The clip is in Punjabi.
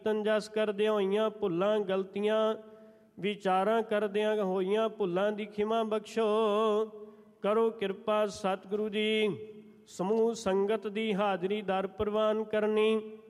ਜਸ ਕਰਦਿਆਂ ਹੋਈਆਂ ਭੁੱਲਾਂ ਗਲਤੀਆਂ ਵਿਚਾਰਾਂ ਕਰਦਿਆਂ ਹੋਈਆਂ ਭੁੱਲਾਂ ਦੀ ਖਿਮਾ ਬਖਸ਼ੋ। ਕਰੋ ਕਿਰਪਾ ਸਤਿਗੁਰੂ ਜੀ। ਸਮੂਹ ਸੰਗਤ ਦੀ ਹਾਜ਼ਰੀ ਦਰ ਪ੍ਰਵਾਨ ਕਰਨੀ।